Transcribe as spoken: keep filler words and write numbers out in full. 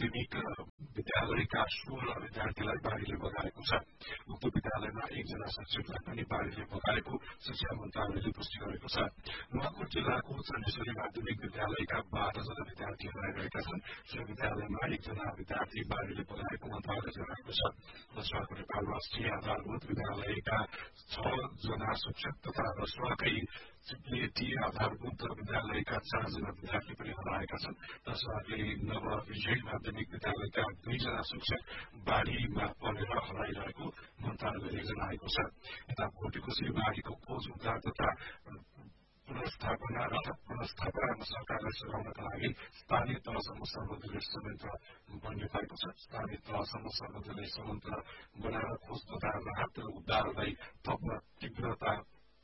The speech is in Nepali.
माध्यमिक विद्यालयका सोह्र विद्यार्थीलाई बाढ़ीले बगाएको छ। उक्त विद्यालयमा एकजना शिक्षकलाई पनि बाढ़ीले बगाएको शिक्षा मन्त्रालयले पुष्टि गरेको छ। नुवाकोट जिल्लाको चण्डेश्वरी माध्यमिक विद्यालयका बाह्रजना विद्यार्थीहरू रहेका छन्। सो विद्यालयमा एकजना विद्यार्थी बाढ़ीले बगाएको मन्त्रालयले जनाएको छ। रसुवाको नेपाल राष्ट्रिय आधारभूत विद्यालयका छ जना शिक्षक तथा रसुवाकै सीपीएटी आधारभूत विद्यालयका चारजना विद्यार्थी पनि हराएका छन्। रसुवाकै नव विजय माध्यमिक विद्यालयका दुईजना शिक्षक बाढ़ीमा परेर हराइरहेको मन्त्रालयले जनाएको छ। यता भोटेकोशी बाढ़ीको खोज उद्धार तथा पुनर्स्थापना राहत पुनर्स्थापनामा सरकारलाई सघाउनका लागि स्थानीय तहसम्म सर्वदलीय संयन्त्र बन्ने भएको छ। स्थानीय तहसम्म सर्वदलीय संयन्त्र बनाएर खोज तथा राहत र उद्धारलाई थप्न तीव्रता